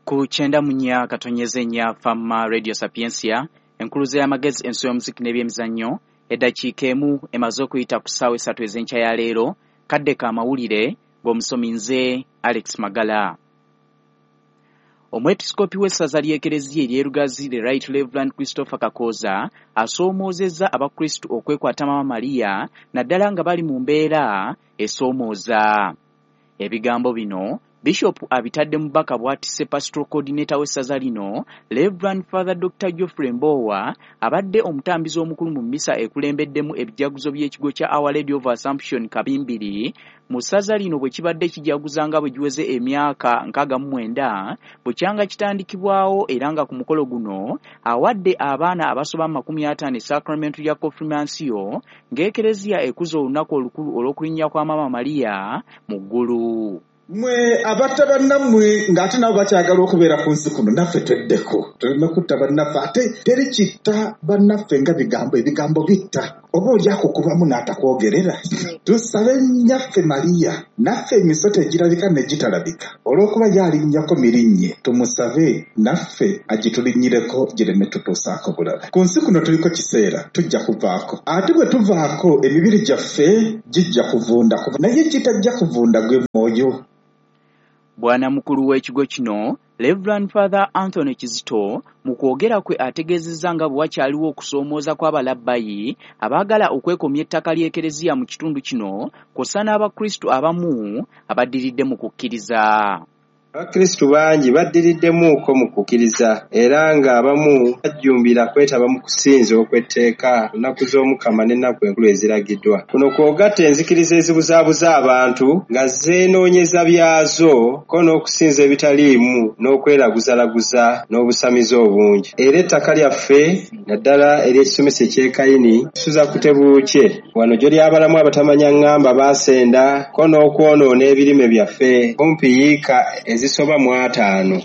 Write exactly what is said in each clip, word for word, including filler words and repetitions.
Ku chenda munya katonyeze nya fama Radio Sapiensia enkuluze y'amagezi enso y'omuziki n'ebyemizannyo eddakiika emu emaze okuyita ku ssaawa esatu ez'enkya ya leero kadde ka mawulire ng'omusomi nze Alex Magala. Omwepiskopi w'essaza ly'Ekereziya ery'Erugazi the Right Reverend Christopher Kakoza asoomoozezza abakristu okwekwata Mama Maria naddala nga bali mu mbeera esoomooza. Ebigambo bino Bishop abitadde mu bbaka bw'atisse Pastoral Coordinator w'essaza lino Reverend Father Doctor Geoffrey Mbowa abadde omutambizi omukulu mu mmisa ekulembeddemu ebijaguzo by'ekigo kya Our Lady of Assumption Kabimbiri mu ssaza lino bwe kibadde kijaguza nga bwe giweze emyaka nkaaga mu mwenda bukyanga kitandikibwawo era nga ku mukolo guno awadde abaana abasoba makumi ataano Sacrament ya Confirmation ng'Ekereziya ekuza olunaku olukulu olw'okulinnya kwa Mama Maria mu ggulu. Mwe abatta bannammwe ng'ate nabo bakyagala okubeera ku nsi kuno naffe tweddeko tulina kutta bannaffe ate teri kitta bannaffe nga bigambo ebigambo bitta oba olyako kubamu n'atakwogerera. Tusabe nnyaffe Maria naffe emisoto egirabika ne gitalabika olw'okuba yalinnyako mirinnye tumusabe naffe agitulinnyireko gireme tutuusaako bulabe. Ku nsi kuno tuliko kiseera tujja kuvaako ate bwe tuvaako emibiri gyaffe gijja kuvunda naye kitajja kuvunda gwe mwoyo. Bwana mukulu w'ekigo kino Reverend Father Anthony Kizito mu kwogera kwe ategeezezza nga bwe wakyaliwo okusoomooza kw'abalabbayi abaagala okwekomya ettaka ly'Ekereziya mu kitundu kino kw'ossa n'abakristu abamu abaddiridde mu kukkiriza. Abakristu bangi baddiriddemuuko mu kukkiriza era ng'abamu bajjumbira kwetaba mu kusinza okw'etteeka ennaku z'Omukama n'ennaku enkulu eziragiddwa. Kuno kw'ogatta enzikiriza ezibuzaabuza abantu nga zeenoonyeza byazo ko n'okusinza ebitaliimu n'okweraguzalaguza n'obusamizi obungi. Era ettaka lyaffe naddala ery'ekisomesa eky'Ekayini tusuza kutebuukye wano gyo ly'abalamu abatamanya ŋŋamba baasenda ko n'okwonoona ebirime byaffe kumpi yiika zisoba mu ataano.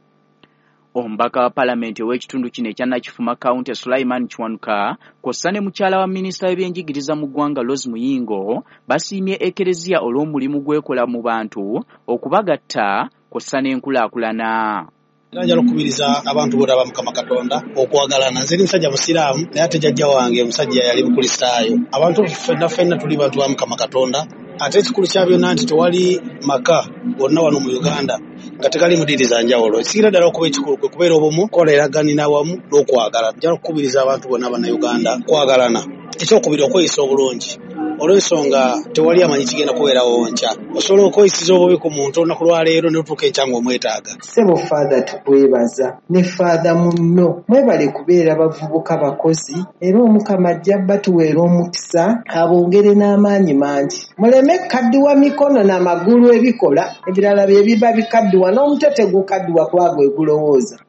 Omubaka wa Palamenti ow'ekitundu kino ekya Nakifuma County Sulaiman Chwanuka kw'ossa ne mukyala wa minisita w'ebyenjigiriza mu ggwanga Rose Muyingo basiimye Ekereziya olw'omulimu gwekola mu bantu okubagatta kw'ossa n'enkulaakulana. Era njala okubiriza abantu bonna ba Mukama Katonda okwagalana. Nze ndi musajja musiraamu naye ate jjajja wange musajja yali mukristaayo. Abantu ffenna ffenna tuli bantu ba Mukama Katonda. Ate ekikulu kya byonna nti tewali maka gonna wano mu Uganda nga tegali mu ddiini za njawulo. Ekisingira ddala okuba ekikulu kwe kubeera obumu koleragana awamu n'okwagala. Njala okukubiriza abantu bonna bannayuganda kwagalana. Ekyokubiri okweyisa obulungi olw'ensonga tewali amanyi kigenda kubeerawo nkya. Osobola okweyisiza obubi ku muntu olunaku lwa leero n'otuuka enkya ng'omwetaaga. Ssebo Father tukwebaza ne Father munno mwebale kubeera bavubuka bakozi era Omukama ajja batuweera omukisa abongere n'amaanyi mangi. Muleme kukaddiwa mikono n'amagulu ebikola ebirala bye biba bikaddiwa n'omutete gukaddiwa kwagwe gulowooza.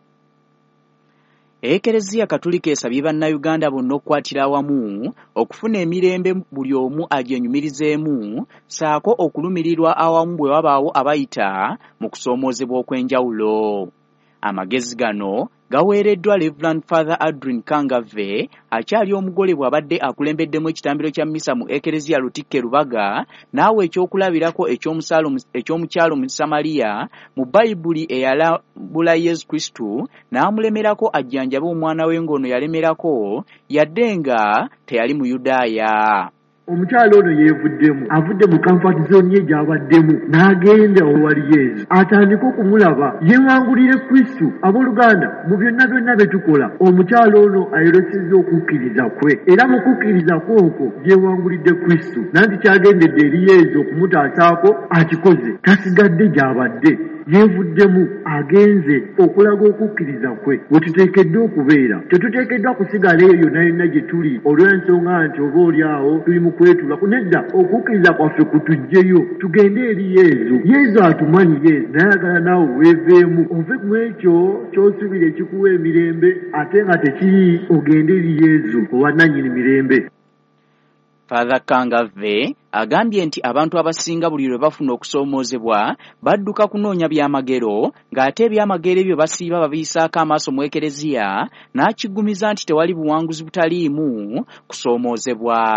Ekereziya Katulika esabye bannayuganda bonna okukwatira awamu okufuna emirembe buli omu agyenyumirizeemu saako okulumirirwa awamu bwe wabaawo abayita mu kusoomoozebwa okw'enjawulo. Amagezi gano gaweereddwa Reverend Father Adrian Kangave akyali omugole bw'abadde akulembeddemu ekitambiro kya mmisa mu Ekereziya Lutikke Lubaga naawe ekyokulabirako eky'omukyalo mu Samaliya mu Bayibuli eyalabula Yesu Kristu n'amulemerako ajjanjabe omwana we ng'ono yalemerako yadde nga teyali mu Yudaaya. Omukyalo ono yeevuddemu avudde mu comfort zone ye gy'abaddemu n'agenda owali Yesu atandika okumulaba yeewangulire Kristu. Abooluganda mu byonna byonna bye tukola omukyalo ono ayolesezza okukkiriza kwe era mu kukkiriza kwe okwo yeewangulidde Kristu nanti kyagendedde eri Yesu okumutaasaako akikoze tasigadde gy'abadde yeevuddemu agenze okulaga okukkiriza kwe we tuteekeddwa okubeera. Tetuteekeddwa kusigala eyo nayonna gye tuli olw'ensonga nti oba oli awo tuli mu kwetula kunedda okukkiriza kwaffe kutuggyeyo tugende eri Yesu. Yesu atumanyi Yesu nayagala naawe weeveemu ove mu ekyo ky'osuubira ekikuwa emirembe ate nga tekiri ogende eri Yesu owa nannyini mirembe. Father Kangave agambye nti abantu abasinga buli lwe bafuna okusoomoozebwa badduka kunoonya byamagero ng'ate ebyamagero ebyo basiiba babiyisaako amaaso mu Ekereziya n'akiggumiza nti tewali buwanguzi butaliimu kusoomoozebwa.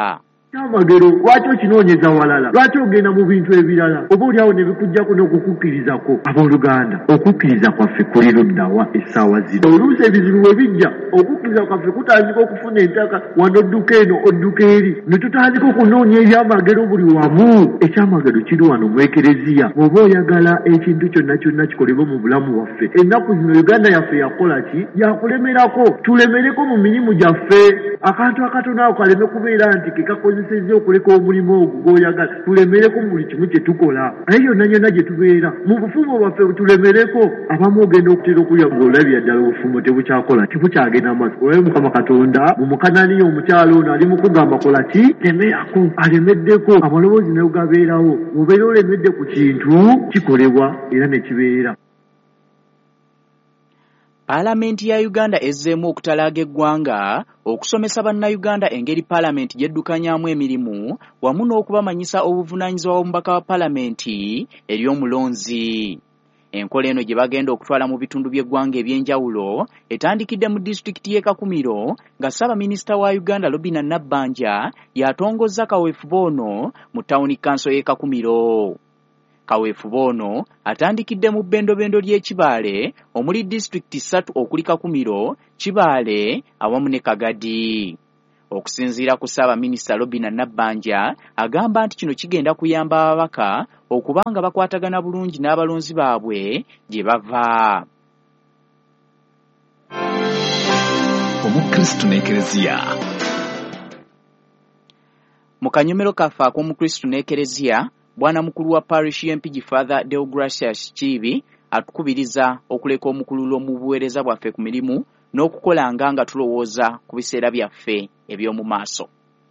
Kyamagero lwaki okinoonyeza walala lwaki ogenda mu bintu ebirala oba oliawo ne bikujjako n'okukukkirizako abooluganda okukkiriza kwaffe kuli luddawa essaawa zino oluusi ebizibu bwe bijja okukkiriza kwaffe kutandika okufuna entaka wano odduka eno odduka eri ne tutandika okunoonya ebyamagero buli wamu ekyamagero kiri wano mu ekereziya bw'oba oyagala ekintu kyonna kyonna kikolebwa mu bulamu waffe ennaku zino uganda yaffe yakola ki yakulemerako tulemereko mu mirimu gyaffe akantu akatono ako kaleme kubeera nti kekakozesezza okuleka omulimu ogwo gw'oyagala tulemereko mu buli kimu kye tukola naye yonna yonna gye tubeera mu bufumo bwaffe tulemereko abamu ogenda okutera okulya ng'olabira ddala obufumo tebukyakola tebukyagenda maaso olwayo mukama katonda mumukananiya omukyalo ono ali mu kugamba kola ki lemerako alemeddeko amaloboozi nayo gabeerawo obeera olemedde ku kintu kikolebwa era ne kibeera. Paalamenti ya Uganda ezzeemu okutalaaga eggwanga okusomesa bannayuganda engeri paalamenti gy'eddukanyaamu emirimu wamu n'okubamanyisa obuvunaanyizibwa bw'omubaka wa paalamenti eri omulonzi. Enkola eno gye bagenda okutwala mu bitundu by'eggwanga eby'enjawulo etandikidde mu disitulikiti y'e Kakumiro nga Ssaabaminisita wa Uganda Robinah Nabbanja yatongozza kaweefube ono mu ttawuni kkanso y'e Kakumiro. Kaweefube ono atandikidde mu bbendobendo ly'e Kibaale omuli disitulikiti ssatu okuli Kakumiro, Kibaale awamu ne Kagadi. Okusinziira ku Ssaabaminisita Robinah Nabbanja agamba nti kino kigenda kuyamba ababaka okuba nga bakwatagana bulungi n'abalonzi baabwe gye bava. Omukristo n'Ekereziya. Mu kanyomero kaffe ak'Omukristo n'Ekereziya, Bwana mukulu wa parish y'Empigi Father Deogracius Kiibi atukubiriza okuleka omukululo mu buweereza bwaffe ku mirimu n'okukolanga nga tulowooza ku biseera byaffe eby'omu maaso.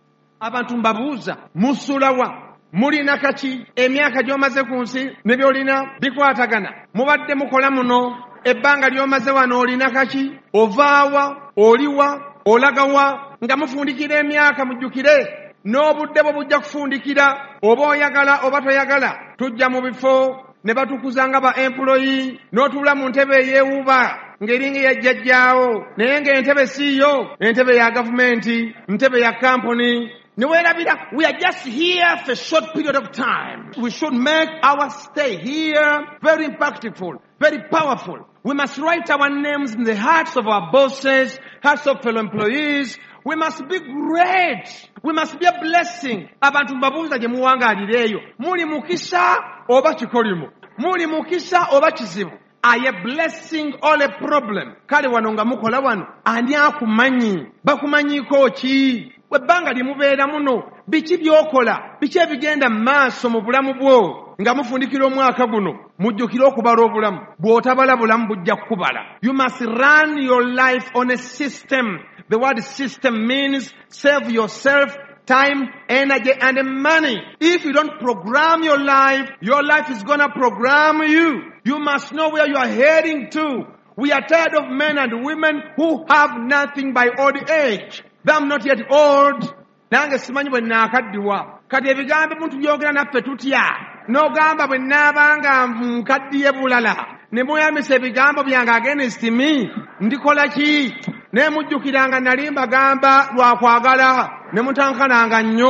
Abantu mbabuuza musulawa mulina kaki emyaka gy'omaze ku nsi ne by'olina bikwatagana mubadde mukola muno ebbanga ly'omaze wano olina kaki ovaawa oliwa olagawa nga mufundikira emyaka mujjukire n'obudde bwo bujja kufundikira oba oyagala oba toyagala tujja mu bifo ne batukuzanga ba employee n'otuula mu ntebe eyeewuuba ng'eringa yajjajjaawo naye ng'entebe siiyo entebe ya gavumenti ntebe ya kampuni niweerabira. We are just here for a short period of time. We should make our stay here very impactful, very powerful. We must write our names in the hearts of our bosses, hearts of fellow employees. We must be great. We must be a blessing. Abantu mbabuuza gye muwangaalireeyo muli mukisa oba kikolimu muli mukisa oba kizibu. Are you blessing all a problem? Kale wano nga mukola wano ani akumanyi bakumanyiiko ki webbanga limubeera muno biki by'okola biki ebigenda mu maaso mu bulamu bwo nga mufundikira omwaka guno mujjukire okubala obulamu bw'otabala bulamu bujja kukubala. You must run your life on a system. The word system means save yourself time, energy, and money. If you don't program your life, your life is going to program you. You must know where you are heading to. We are tired of men and women who have nothing by old age. They are not yet old. Nange simanyi bwe naakaddiwa. Kati ebigambo muntu byogera naffe tutya. N'ogamba bwe nnaabanga nkaddiye bulala. Ne mweyambisa ebigambo byange against me. Ndikola ki? Ne mujjukiranga nali mbagamba lwa kwagala ne mutankananga nnyo.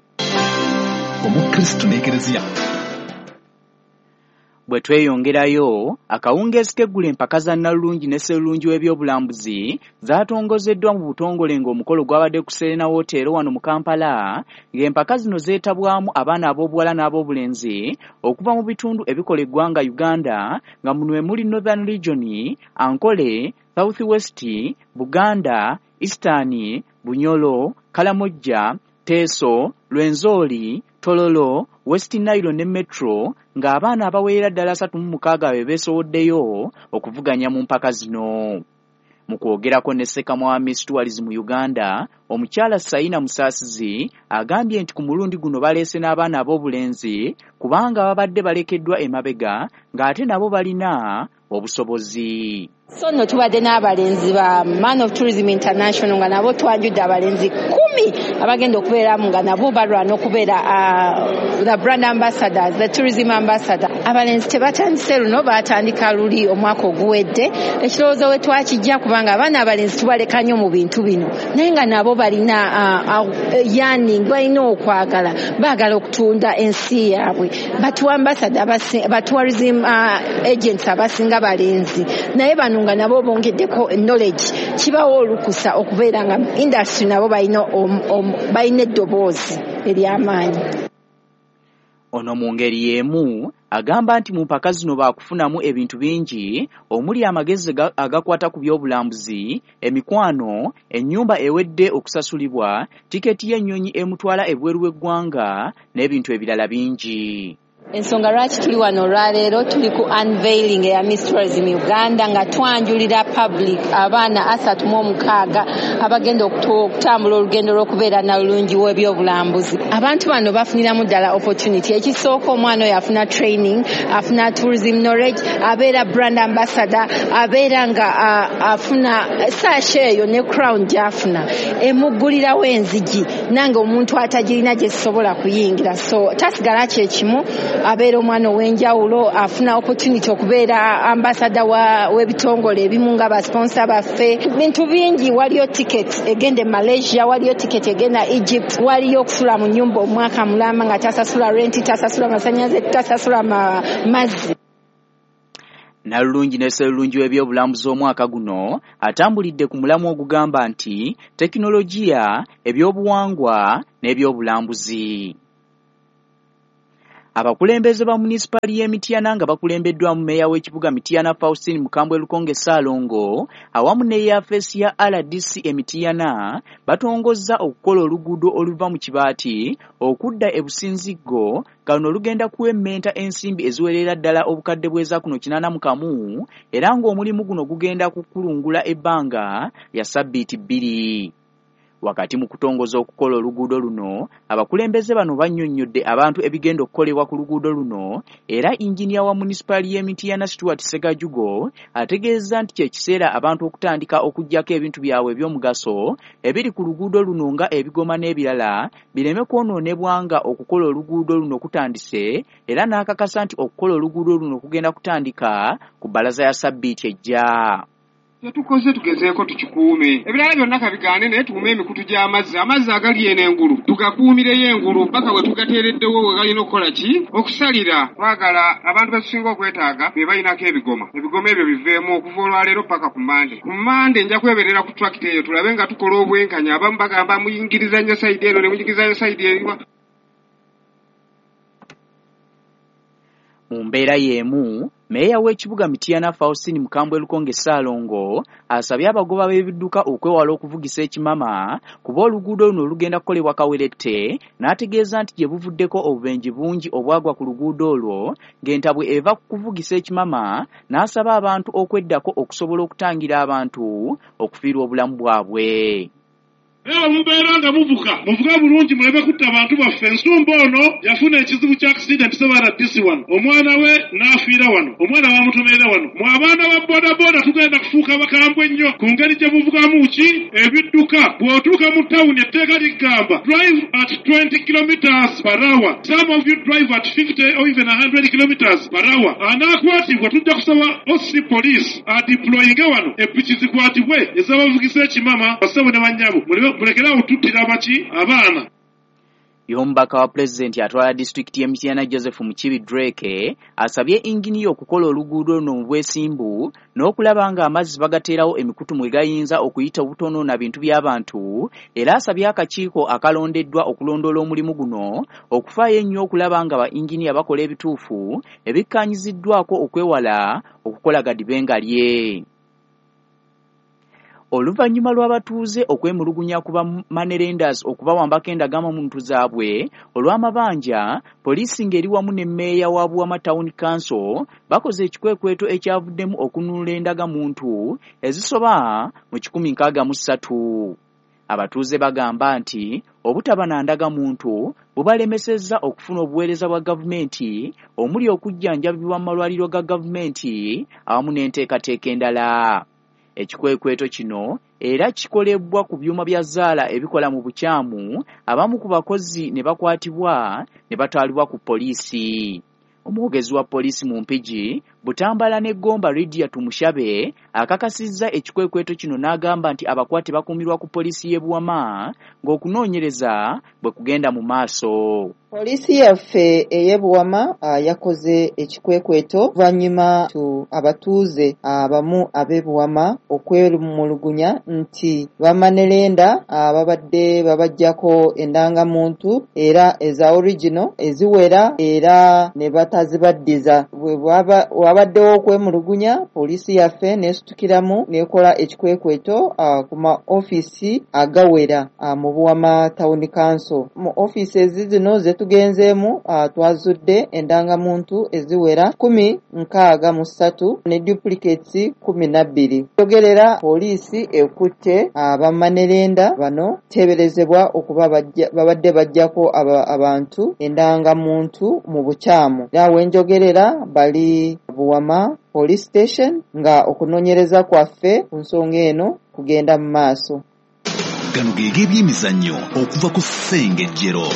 Omukristo n'Ekereziya. Bwe tweyongerayo akawungeezi k'eggula empaka za Nnalulungi ne Sserulungi w'ebyobulambuzi zaatongozeddwa mu butongole ng'omukolo gwabadde ku Serena Hotel wano mu Kampala ng'empaka zino zeetabwamu abaana ab'obuwala n'ab'obulenzi okuva mu bitundu ebikola eggwanga Uganda nga muno muli Northern Region, Ankole, South West, Buganda, Eastern, Bunyolo, Kalamojja, Teso, Lwenzori, Tololo, West Nile ne Metro ng'abaana abawerera ddala asatu mu mukaaga be beesowoddeyo okuvuganya mu mpaka zino. Mu kwogerako ne Ssekama wa Miss Tourism Uganda, omukyala Sayina Musaasizi agambye nti ku mulundi guno baleese n'abaana ab'obulenzi kubanga babadde balekeddwa emabega ng'ate nabo balina obusobozi. So no tubadde n'abalenzi ba Man of Tourism International nga nabo twanjudde abalenzi kumi abagenda okubeera nga nabo balwana okubeera uh, the brand ambassadors, the tourism ambassador. Abalenzi tebatandise luno batandika luli omwaka oguwedde. Ekirowoozo we twakijja kubanga abaana abalenzi tubaleka nnyo mu bintu bino naye nga nabo balina uh, uh, yani balina okwagala baagala okutunda ensi yaabwe. Batu ambassador ba tourism uh, agents abasinga balenzi naye bano nga nabo bongeddeko knowledge kibawo olukusa okubeera nga industry nabo balina balina eddoboozi ery'amaanyi. Ono mu ngeri y'emu agamba nti mu mpaka zino baakufunamu ebintu bingi omuli amagezi agakwata ku by'obulambuzi, emikwano, ennyumba ewedde okusasulibwa, tiketi y'ennyonyi emutwala ebweru w'eggwanga n'ebintu ebirala bingi. Ensonga lwaki tuli wano olwaleero tuli ku unveiling ya Miss Tourism Uganda nga twanjulira public abaana asatu mu omukaaga abagenda okutambula olugendo lw'okubeera nalulungi w'ebyobulambuzi. Abantu bano bafuniramu ddala opportunity. Ekisooka omwana oyo afuna training, afuna tourism knowledge, abeera brand ambassador, abeera nga uh, afuna saasha eyo ne crown gy'afuna emuggulirawo enzigi nange omuntu atagirina gye zisobola kuyingira. So tasigala kyekimu abeera omwana ow'enjawulo afuna opportunity okubeera ambassador wa w'ebitongole ebimu nga basponsa baffe. Bintu bingi, waliyo ticket egenda e Malaysia, waliyo ticket egenda Egypt, waliyo okusula mu nnyumba omwaka mulamba nga tasasula renti, tasasula masannyalaze, tasasula ma, mazzi. Nalulungi ne Sserulungi w'ebyobulambuzi omwaka guno atambulidde ku mulamu ogugamba nti tekinologiya, ebyobuwangwa n'ebyobulambuzi. Abakulembeze ba municipali y'e Mityana nga bakulembeddwamu meeya w'ekibuga Mityana Faustin Mukambwe Lukonge Saalongo awamu ne yaafeesi ya R D C e Mityana batongozza okukola oluguudo oluva mu Kibaati okudda e Businziggo kano olugenda kuwemmenta ensimbi eziwerera ddala obukadde bweza kuno kinaana mu kamu era ng'omulimu guno gugenda kukulungula ebbanga lya sabbiiti bbiri. Wakati mu kutongoza okukola oluguudo luno abakulembeze bano bannyonnyodde abantu ebigenda okukolebwa ku luguudo luno era injiniya wa municipali y'e Mityana Stuart Segajugo ategeeza nti kye kiseera abantu okutandika okuggyako ebintu byabwe eby'omugaso ebiri ku luguudo luno nga ebigoma n'ebirala bireme kwonoonebwa nga okukola oluguudo luno kutandise era n'akakasa nti okukola oluguudo luno kugenda kutandika ku bbalaza ya sabbiiti ejja. Tukoze tugezeeko tukikuume ebirala byonna kabigaane naye tuume emikutu gy'amazzi amazzi agali eno engulu tugakuumireyo engulu paka we tugateereddewo we galina okukola ki okusalira. Twagala abantu betusinga okwetaaga be balinako ebigoma ebigoma ebyo biveemu okuva olwaleero paka ku Mande. Ku Mande nja kweberera ku tractor eyo tulabe nga tukola obwenkanya. Abamu bagamba muyingiriza nnyo sayidi eno ne muyingiriza nnyo sayidi eriwa. Mu mbeera y'emu meeya w'ekibuga Mityana Faustin Mukambwe Lukonge Saalongo asabye abagoba b'ebidduka okwewala okuvugisa ekimama kuba oluguudo luno olugenda kukolebwa kawerette n'ategeeza nti gye buvuddeko obubenje bungi obwagwa ku luguudo olwo ng'entabwe eva ku kuvugisa ekimama n'asaba abantu okweddako okusobola okutangira abantu okufiirwa obulamu bwabwe. Ewa mubeera nga muvuga muvuga bulungi mulebe kutta abantu baffe. Ensumba ono yafuna ekizibu kya accident sebara disi wano omwana we n'afiira wano omwana bamutomerera wano. Mu abaana ba boda boda tugenda kufuuka bakambwe nnyo ku ngeri gye muvugamu ki ebidduka. Bw'otuuka mu tawuni etteeka ligamba drive at twenty kilometers per hour. Some of you drive at fifty or even one hundred kilometers per hour. Anaakwatibwa tujja kusaba O C police adeployinge wano epiki zikwatibwe ez'abavugisa ekimama basabo ne bannyabo mulekera otuttira abaki abaana. Yombaka wa President atwala district y'e Mityana Joseph Mukibi Drake asabye inginiya okukola oluguudo luno mu bwesimbu n'okulaba nga amazzi bagateerawo emikutu mwe gayinza okuyita obutono na bintu by'abantu era asabye akakiiko akalondeddwa okulondoola omulimu guno okufaayo ennyo okulaba nga ba inginiya bakola ebituufu ebikkaanyiziddwako okwewala okukola gadibengalye. Oluvannyuma lw'abatuuze okwemulugunya ku ba Manerenders okubawambako endagama mu ntu zaabwe olw'amabanja, poliisi ng'eri wamu ne mmeeya wa Buwama Town Council bakoze ekikwekweto ekyavuddemu okununula endagamuntu ezisoba mu kikumi nkaaga mu ssatu. Abatuuze bagamba nti obutabanandaga muntu bubalemesezza okufuna obuweereza bwa gavumenti omuli okujjanjabibwa mu malwaliro ga gavumenti awamu n'enteekateeka endala. Ekikwekweto kino era kikolebwa ku byuma bya zzaala ebikola mu bukyamu, abamu ku bakozi ne bakwatibwa ne batwalibwa ku poliisi. Omwogezi wa poliisi mu Mpigi, Butambala ne Gomba Lydia Tumushabe akakasizza ekikwekweto kino n'agamba nti abakwate bakuumirwa ku poliisi y'e Buwama ng'okunoonyereza bwe kugenda mu maaso. Polisi yaffe ey'e Buwama yakoze ekikwekweto oluvannyuma tu abatuuze abamu ab'e Buwama okwerumulugunya nti bamanerenda babadde babajjako endangamuntu era eza original eziwera era ne batazibaddiza. Bwe wabaddewo okwemulugunya, polisi yaffe n'esitukiramu n'ekola ekikwekweto ku ma ofiisi agawera mu Buwama Town Council. Mu ofiisi zino zetugenzeemu twazudde endangamuntu eziwera kumi nkaaga mu ssatu ne duplicates kumi na bbiri. Yogerera poliisi ekutte abamanerenda bano teeberezebwa okuba babadde bajjako abantu endangamuntu mu bukyamu. Nawe njogerera bali Buwama Police Station nga okunoonyereza kwaffe ku nsonga eno kugenda mu maaso. Gano geege ebyemizannyo okuva ku Ssengejjero.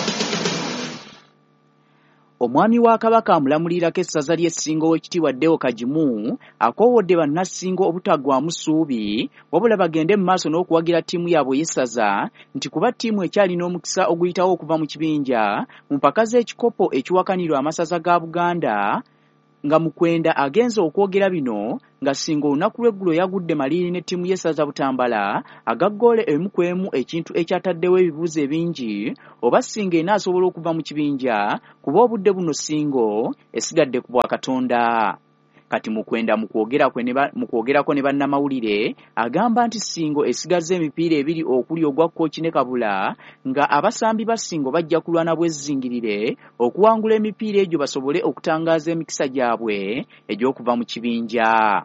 Omwami wa Kabaka amulamulirako essaza ly'Essingo Oweekitiibwa Deo Kagimu akoowodde bannassingo obutagwamu ssuubi wabula bagende mu maaso n'okuwagira ttiimu yaabwe y'essaza nti kuba ttiimu ekyalina omukisa oguyitawo okuva mu kibinja mu mpaka z'ekikopo ekiwakanirwa amasaza ga Buganda nga Mukwenda agenze okwogera bino nga singa olunaku lw'eggulo yagudde maliri ne ttiimu y'essaza Butambala agaggoole emu ku emu, ekintu ekyataddewo ebibuuzo ebingi oba singa enaasobola okuva mu kibinja kuba obudde buno singo esigadde ku Bwakatonda. Kati Mukwenda mu kwogerako ne bannamawulire agamba nti Singo esigaze emipiira ebiri okuli ogwa Kooki ne Kabula nga abasambi ba Singo bajja kulwana bwezzingirire okuwangula emipiira egyo basobole okutangaaza emikisa gyabwe egy'okuva mu kibinja.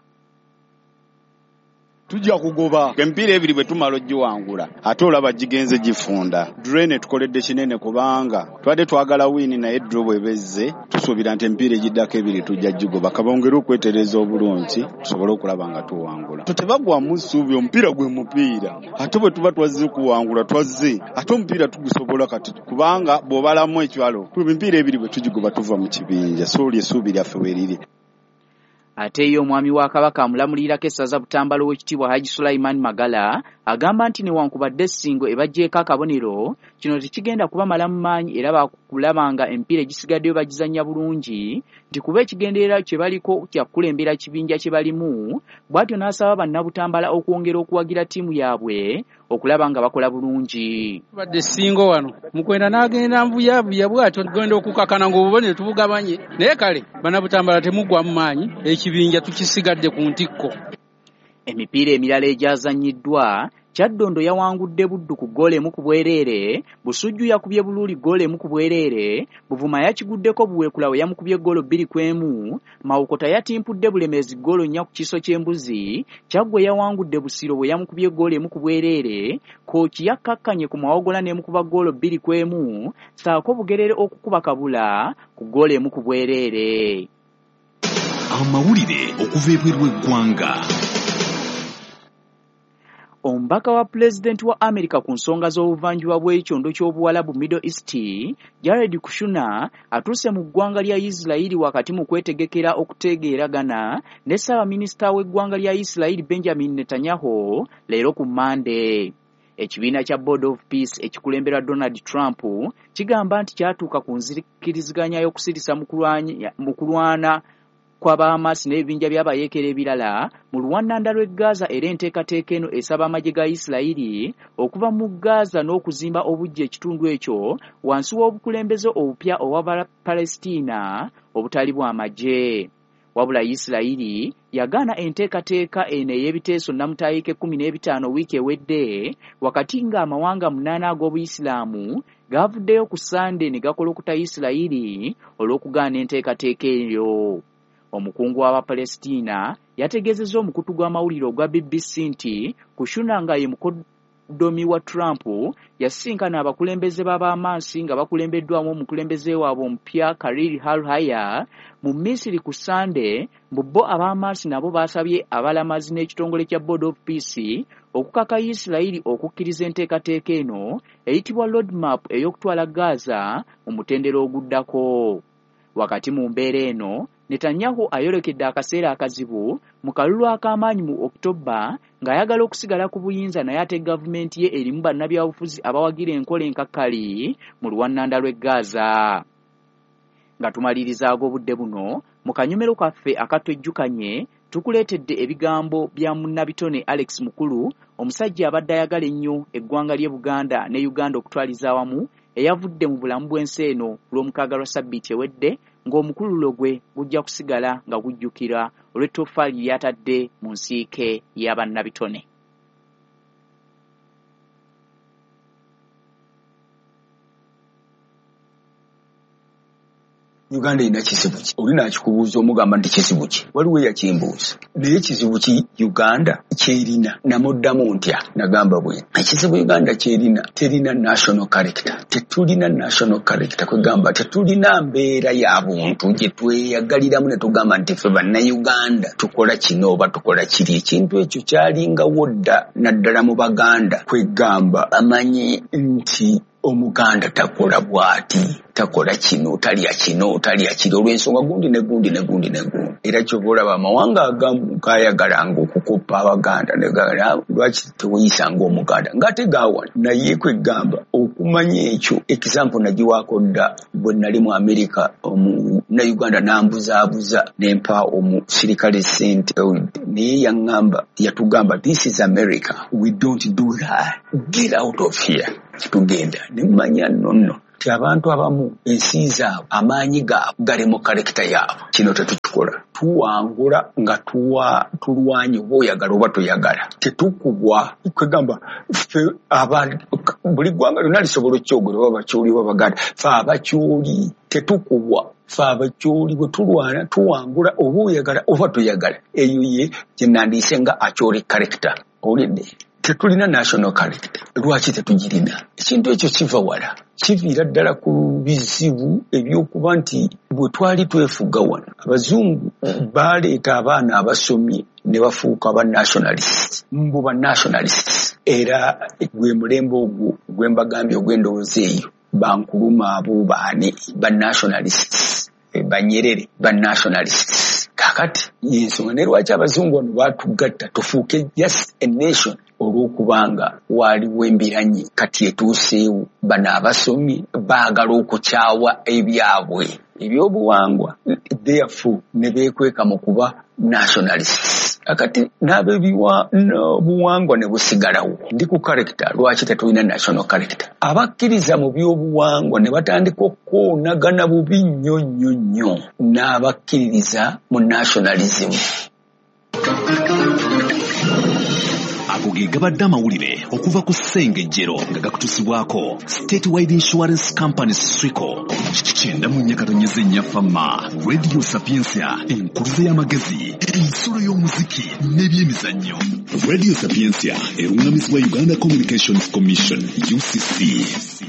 Tujja kugoba empiira ebiri bwe tumala ogiwangula ate olaba gigenze gifunda. Drain tukoledde kinene kubanga twadde twagala wini naye draw bwebezze tusuubira nti empiira egiddako ebiri tujja gigoba kabongere okwetereza obulungi tusobole okulaba nga tuwangula. Tetebagwamu ssuubi, omupiira gwe mupiira ate bwe tuba twazze kuwangula twazze ate omupiira tugusobola kati kubanga bw'obalamu ekyalo empiira ebiri bwe tugigoba tuva mu kibinja so ly'essuubi lyaffe weriri. Ate ye omwami wa Kabaka amulamulirako essaza Butambala Oweekitiibwa Haji Sulaiman Magala agamba nti newankubadde Ssingo ebaggyeko akabonero kino tekigenda kubamala mu maanyi era bakulaba nga empiira egisigaddeyo bagizannya bulungi nti kuba ekigenderera kye baliko kya kukulembera kibinja kye balimu. Bw'atyo n'asaba bannabutambala okwongera okuwagira ttiimu yaabwe okulaba nga bakola bulungi. Badde Ssingo wano Mukwenda n'agenda mbuyabuya bw'atyo genda okukakana ng'obubonero tubugabanye naye kale bannabutambala temugwa mu maanyi ekibinja tukisigadde ku ntikko. Emipiira emirala egyazannyiddwa Kyaddondo yawangudde Buddu ku ggoolo emu ku bwereere, Busujju yakubye Buluuli ggoolo emu ku bwereere, Buvuma yakiguddeko Buweekula we yamukubye ggoolo bbiri ku emu, Mawokota yatimpudde Bulemeezi ggoolo nnya ku kiso ky'embuzi, Kyaggwe yawangudde Busiro we yamukubye ggoolo emu ku bwereere, Kooki yakkakkanye ku Mawogola n'emukuba ggoolo bbiri ku emu, ssaako Bugerere okukuba Kabula ku ggoolo emu ku bwereere. Amawulire okuva ebweru w'eggwanga. Omubaka wa Pulezidenti wa Amerika ku nsonga z'obuvanjuba bw'ekyondo ky'obuwalabu Middle East, Jared Kushner atuuse mu ggwanga lya Isirayiri wakati mu kwetegekera okutegeeragana ne Ssaabaminisita w'eggwanga lya Isirayiri Benjamin Netanyahu leero ku Mande. Ekibiina kya Board of Peace ekikulemberwa Donald Trump kigamba nti kyatuuka ku nzikiriziganya y'okusirisa mu kulwana kw'aba Hamas n'ebibinja by'abayeekera ebirala mu luwannanda lw'e Gaza era enteekateeka eno esaba amagye ga Isirayiri okuva mu Gaza n'okuzimba obuggya ekitundu ekyo wansi w'obukulembeze obupya obwa Palestina obutali bw'amagye. Wabula Isirayiri yagaana enteekateeka eno ey'ebiteeso nnamutayiika ekkumi n'ebitaano wiiki ewedde wakati ng'amawanga munaana ag'Obuyisiraamu gaavuddeyo ku Sande ne gakolokuta Isirayiri olw'okugaana enteekateeka eyo. Omukungu w'Abapalestina yategeezezza omukutu gw'amawulire ogwa B B C nti Kushner nga ye omudomi wa Trump yasisinkana abakulembeze b'abamaaso nga bakulembeddwamu omukulembeze waabwe omupya Khalil al-Hayya mu Misiri ku Sunday. Bo abamaaso nabo baasabye abalamazi n'ekitongole kya Board of Peace okukaka Isirayiri okukkiriza enteekateeka eno eyitibwa roadmap ey'okutwala Gaza mu mutendera oguddako. Wakati mu mbeera eno, Netanyahu ayolekedde akaseera akazibu mu kalulu ak'amaanyi mu Oktoba ng'ayagala okusigala ku buyinza, naye ate gavumenti ye erimu bannabyabufuzi abawagira enkola enkakkali mu luwannanda lw'e Gaza. Nga tumaliriza ag'obudde buno, mu kanyomero kaffe akatwejjukanye tukuleetedde ebigambo bya munnabitone Alex Mukulu, omusajja abadde ayagala ennyo eggwanga ly'e Buganda ne Uganda okutwaliza awamu, eyavudde mu bulamu bw'ensi eno ku lw'omukaaga lwa Ssabbiiti ewedde, ng'omukululo gwe gujja kusigala nga gujjukira olw'ettoffaali ly'atadde mu nsiike y'abannabitone. Uganda ina kizibu ki? Olina akikubuuza omugamba nti kizibu ki? Waliwo yakimbuuza. Naye kizibu ki Uganda kyerina? Namuddamu ntya? Nagamba bwe. Ekizibu Uganda kyerina terina national character. Tetulina national character, kwegamba tetulina mbeera ya buntu gye tweyagaliramu ne tugamba nti ffe bannayuganda tukola kino oba tukola kiri. Ekintu ekyo kyalingawo dda naddala mu Baganda, kwegamba amanyi nti Omuganda takola bwati, takola kino, talya kino, talya kino, olw'ensonga gundi ne gundi ne gundi ne gundi. Era ky'oboolaba amawanga agamu gaayagalanga okukoppa Abaganda ne gagala lwaki teweyisanga Omuganda ng'ate gaawa. Naye kwegamba okumanya ekyo, example nagiwaako dda bwe nali mu America, Omunnayuganda n'ambuzaabuza nempa omusirikale ssente, naye yaŋŋamba, yatugamba this is America, we don't do that, get out of here. Tugenda nemanya nonno ti abantu abamu ensi zaabwe amaanyi gaabwe gali mu kalekita yaabwe. Kino tetukikola, tuwangula nga tuwa tulwanye oba oyagala oba toyagala, tetukubwa. Kwegamba ffe buli ggwanga lyonna lisobola okyogera oba bakyoli oba Baganda, ffe abakyoli tetukubwa, ffe abakyoli bwe tulwana tuwangula oba oyagala oba toyagala. Eyo ye gye nandiise nga akyoli kalekita. Olidde tetulina national character. Lwaki tetugirina? Ekintu ekyo kiva wala, kiviira ddala ku bizibu ebyokuba nti bwe twali twefuga wano Abazungu baaleeta abaana abasomye ne bafuuka ba nationalists, mbu ba nationalists. Era gwe mulembe ogwo gwe mbagambye ogw'endowooza eyo, Bankuluma abo baani ba nationalists, Banyerere ba nationalists. Kakati yensonga ne lwaki Abazungu wano baatugatta tufuuke just a nation, olw'okubanga waliwo embiranyi kati etuuseewo. Bano abasomye baagala okukyawa ebyabwe ebyobuwangwa, therefore ne beekweka mu kuba nationalists. Akati n'ab'obuwangwa ne busigalawo. Ndi ku character, lwaki tetulina national character? Abakkiriza mu by'obuwangwa ne batandika okwonoonagana bubi nnyo nnyo nnyo n'abakkiririza mu nationalism. Ago ge gabadde amawulire okuva ku Ssengejjero nga gakutusibwako State Wide Insurance Company Swico. Kyenda mu nnyakatonyeza ennyafamma Radio Sapiensia, enkuluze y'amagezi, ensolo y'omuziki n'ebyemizannyo. Radio Sapiensia erungamizibwa Uganda Communications Commission U C C.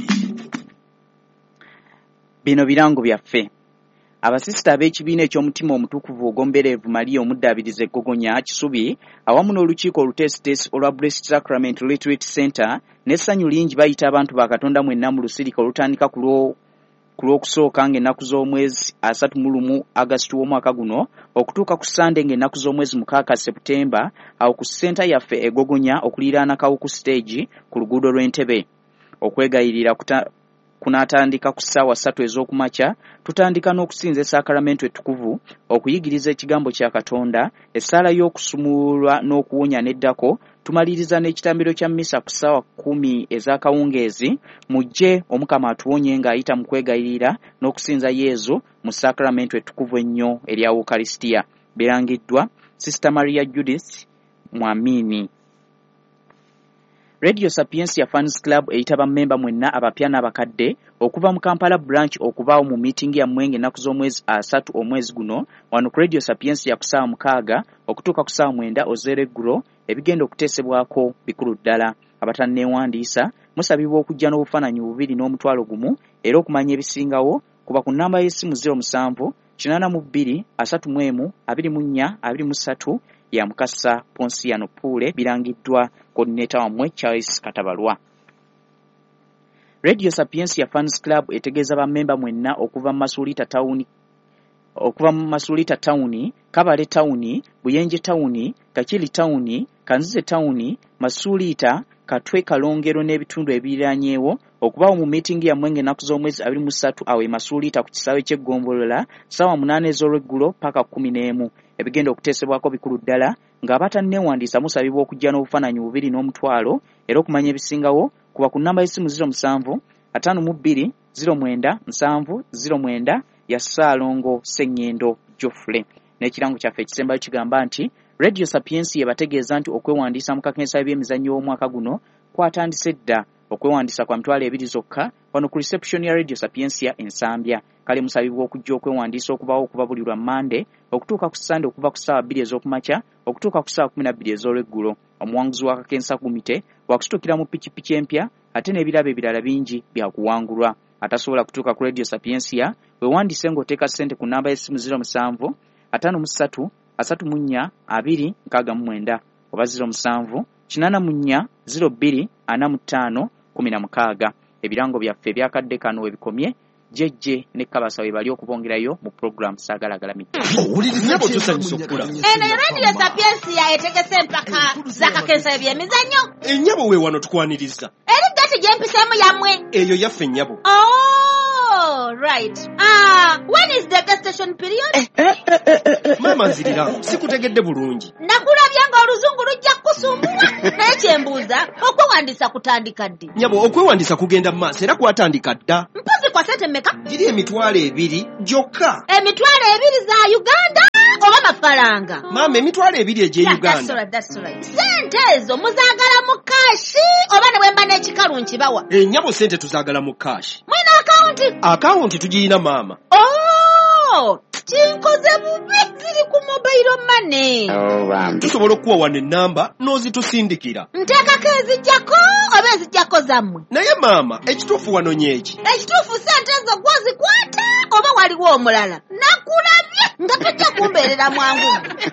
Bino birango byaffe. Abasisita ab'ekibiina eky'omutima omutukuvu ogw'omubereevu Maria Omuddaabiriza Eggogonya Kisubi awamu n'olukiiko oluteesiteesi olwa Blessed Sacrament Retreat Center n'essanyu lingi bayita abantu ba Katonda mwenna mu lusirika olutandika ku lw'okusooka ng'ennaku z'omwezi asatu mu lumu Agasiti w'omwaka guno okutuuka ku Sande ng'ennaku z'omwezi mukaaga Septemba awo ku ssenta yaffe Eggogonya okuliraana Kawuku stage ku luguudo lw'Entebbe. Okwegayirira kuta kunaatandika ku ssaawa ssatu ez'okumakya. Tutandika n'okusinza esakramento ettukuvu, okuyigiriza ekigambo kya Katonda, essaala y'okusumulwa n'okuwonya n'eddako. Tumaliriza n'ekitambiro kya mmisa ku ssaawa kkumi ez'akawungeezi. Mujje Omukama atuwonye ng'ayita mu kwegayirira n'okusinza Yezu mu sakramento ettukuvu ennyo erya Wukalisitiya. Birangiddwa Sister Maria Judith Mwamini. Radio Sapiensia Fans Club eyita bammemba mwenna abapya n'abakadde okuva mu Kampala branch okuvaawo mu meeting ya mwenge ennaku z'omwezi asatu omwezi guno wano ku Radio Sapiensia ku ssaawa mukaaga okutuuka ku ssaawa mwenda ozero eggulo. Ebigenda okuteesebwako bikulu ddala. abatanneewandiisa musabibwa okujja n'obufaananyi bubiri n'omutwalo gumu era okumanya ebisingawo kuba ku nnamba y'essimu zero musanvu kinaana mu bbiri asatu mu emu abiri mu nnya abiri mu ssatu ya Mukasa Ponsiano Pule birangiddwa coordinator wammwe Charles Katabalwa. Radio Sapiensia Fans Club etegeeza bammemba mwenna okuva mu Masulita Town okuva mu Masulita Town, Kabale Town, Buyenje Town, Kakiri Town, Kanzize Town, Masulita, Katwe Kalongero n'ebitundu ebiriraanyeewo okubawo mu meeting ya mwenge ennaku z'omwezi abiri mu ssatu awo e Masulita ku kisaawe ky'eggombolola ssaawa munaana ez'olweggulo paka kkumi n'emu. Ebigenda okuteesebwako bikulu ddala ng'abatanneewandiisa musabibwa okujja n'obufaananyi bubiri n'omutwalo era okumanya ebisingawo kuba ku nnamba y'essimu zero musanvu ataano mu bbiri zero mwenda nsanvu zero mwenda ya Ssaalongo Ssennyendo Geoffrey. N'ekirango kyaffe ekisembayo kigamba nti Radio Sapiensia ebategeeza nti okwewandiisa mu kakensa by'emizannyo w'omwaka guno kwatandise dda. Okwewandiisa kwa mitwalo ebiri zokka wano ku reception ya Radio Sapiensia Ensambya. Kale musabibwa okujja okwewandiisa okubawo okuva buli lwa Mande okutuuka ku Sande okuva ku ssaawa bbiri ez'okumakya okutuuka ku ssaawa kkumi na bbiri ez'olweggulo. Omuwanguzi w'akakensa kumite wakusitukira mu pikipiki empya ate n'ebirabo ebirala bingi bya kuwangulwa. Atasobola kutuuka ku Radio Sapiensia weewandiise ng'oteeka ssente ku nnamba y'essimu zero musanvu ataano mu ssatu asatu mu nnya abiri nkaaga mu mwenda oba zero musanvu kinaana mu nnya zero bbiri ana mu ttaano kumi na mukaaga. Ebirango byaffe ebyakadde kano we bikomye. Jejje ne Kabasa we bali okubongerayo mu program Saagalagala Midde. Owuliriza bwe tusanyusa okula. Eno Radio Sapiensia etegese empaka z'akakensa ebyemizannyo. Ennyabo we wano tukwaniriza. Eri gati gye mpiseemu yammwe. Eyo yaffe ennyabo. Oh, right. Ah, when is the gestation period? Eh, eh, eh, eh, eh. Mama nzirira, sikutegedde bulungi. Nakulabya nga oluzungu lujja kusumbula. Naye kyembuuza, okwewandiisa kutandika ddi? Nyabo, okwewandiisa kugenda mu maaso era kwatandika dda. Mpozi kwa sente mmeka? Giri emitwalo ebiri gyokka. Emitwalo ebiri za Uganda oba mafaranga? Mama, emitwalo ebiri egy'e Uganda. That's right, that's right. Sente ezo muzaagala mu kashi oba ne bwemba n'ekikalu nkibawa? Ennyabo sente tuzaagala mu kashi. Mwina akawunti? Akawunti tugirina mama. Oh! Kinkoze bubi ziri ku mobile money. Oh, bambi. Tusobola okuwa wano ennamba n'ozitusindikira. Nteekako ezijjako oba ezijjako zammwe? Naye maama, ekituufu wano nyeki. Ekituufu sente ezo gwozikwata oba waliwo omulala? Nakulabye nga tojja kumbeerera mwangu.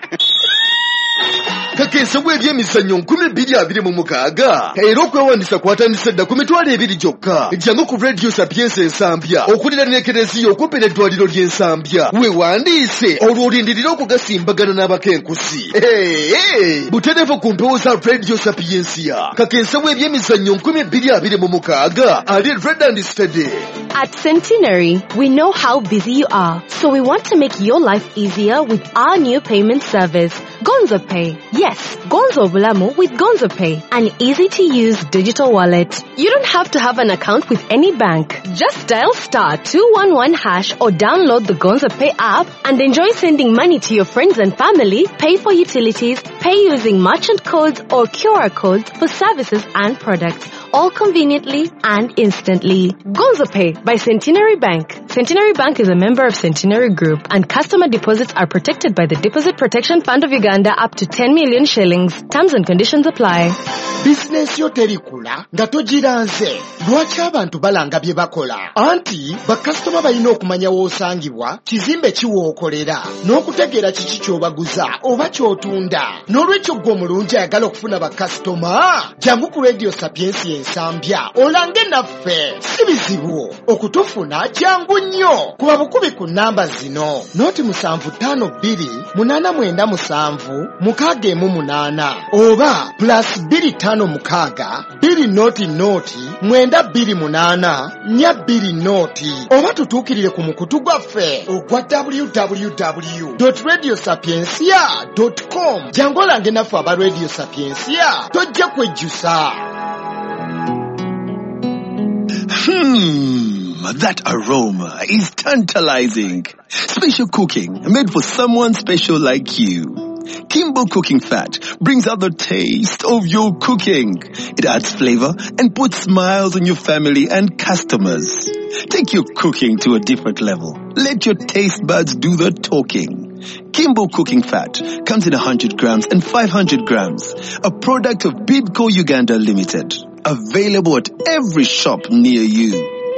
Kakensa bw'ebyemizannyo nkumi bbiri abiri mu mukaaga era okwewandiisa kwatandise dda ku mitwalo ebiri gyokka. Jjangu ku Radio Sapiensia Ensambya okulira n'ekereziya okumpi n'eddwaliro ly'Ensambya weewandiise olwo olindirira okugasimbagana n'abakenkusi. Hey, butereevu ku mpewo za Radio Sapiensia. Kakensa bw'ebyemizannyo nkumi bbiri abiri mu mukaaga ali Red and Steady. At Centenary, we know how busy you are, so we want to make your life easier with our new payment service, Gonzo Pay. Yes, Gonzo Bulamu with Gonzo Pay, an easy-to-use digital wallet. You don't have to have an account with any bank. Just dial star two one one hash or download the Gonzo Pay app and enjoy sending money to your friends and family, pay for utilities, pay using merchant codes or Q R codes for services and products, all conveniently and instantly. Gonzo Pay by Centenary Bank. Centenary Bank is a member of Centenary Group, and customer deposits are protected by the Deposit Protection Fund of Uganda up to ten million shillings. Terms and conditions apply. Business yo terikula nga togiranze. Lwaki abantu balanga bye bakola? Anti bakasitoma balina okumanya w'osangibwa, kizimbe kiwookolera, n'okutegeera kiki ky'obaguza oba ky'otunda. N'olwekyo ggwe omulungi ayagala okufuna bakasitoma, jangu ku Radio Sapiensia Ensambya olange naffe. Si bizibu okutufuna, jangu nnyo. Kuba bukubi ku nnamba zino: noti musanvu ttaano bbiri munaana mwenda musanvu mukaaga emu munaana oba plus bbiri ttaano mukaaga bbiri noti noti mwenda bbiri munaana nnya bbiri noti, oba tutuukirire ku mukutu gwaffe ogwa w w w dot radio sapiensia dot com. Jangu olange naffe aba Radio Sapiensia, tojja kwejjusa. Hmm, that aroma is tantalizing. Special cooking made for someone special like you. Kimbo Cooking Fat brings out the taste of your cooking. It adds flavor and puts smiles on your family and customers. Take your cooking to a different level. Let your taste buds do the talking. Kimbo Cooking Fat comes in one hundred grams and five hundred grams. A product of Bidco Uganda Limited. Available at every shop near you.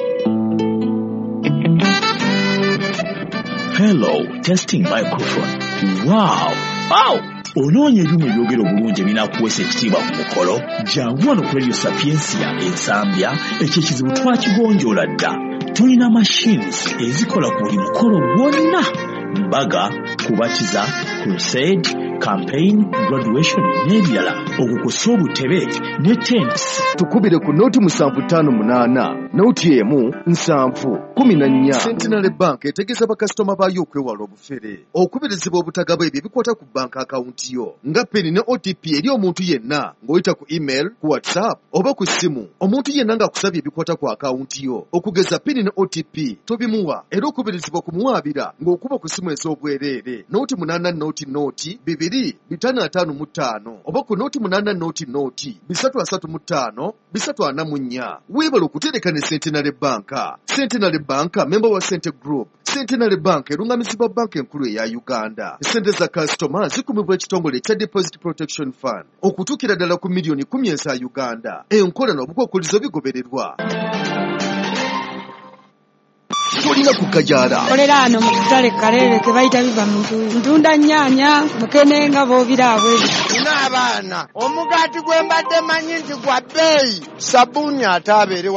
Hello, testing microphone. Wow! Wow! Onoonye ebyuma ebyogera obulungi ebinakuweesa ekitiibwa ku mukolo, jangu wano ku Radio Sapiensia ensambya, ekyo ekizibu twakigonjoola dda. Tulina machines ezikola ku buli mukolo gwonna. Mbaga, kubatiza, crusade, campaign, graduation n'ebirala. Okukusa obutebe ne tents. Tukubire ku noti musanvu ttaano munaana, noti emu nsanvu kumi na nnya. Centenary Bank etegeeza bakasitoma baayo okwewala obufere, okubirizibwa obutagaba ebyo ebikwata ku bank account yo, nga peni ne O T P eri omuntu yenna ng'oyita ku email, ku WhatsApp oba ku ssimu. Omuntu yenna ng'akusabye ebikwata ku account yo, okugeza peni ne O T P tobimuwa, era okubirizibwa kumuwaabira ng'okuba ku ssimu ez'obwereere, noti munaana noti noti bibiri bitaano ataano mu ttaano oba ku noti munaana noti noti bisatu asatu mu ttaano bisatu ana mu nnya. Weebala okutereka ne Centenary Bank. Centenary Bank member wa Cente Group. Centenary Bank erungamizibwa banka enkulu eya Uganda. Ssente za kasitoma zikumibwa ekitongole kya Deposit Protection Fund okutuukira ddala ku miliyoni kumi eza Uganda. Enkola n'obukwakkulizo bigobererwa. Tolina kukajaala. Kolera ano mu kitale Kalere ke bayita biva mu ntu. Ntunda nnyaanya, mukene nga boobiraabwe. Nina abaana, omugaati gwe mbadde manyi nti gwa bbeeyi, sabbuuni ate abeere